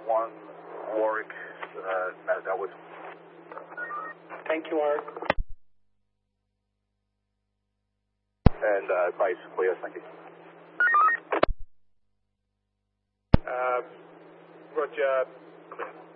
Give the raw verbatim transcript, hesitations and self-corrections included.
one Warwick, uh, Matt Elwood. Thank you, Art. And uh, advice, clear, thank you. Uh, Roger, clear.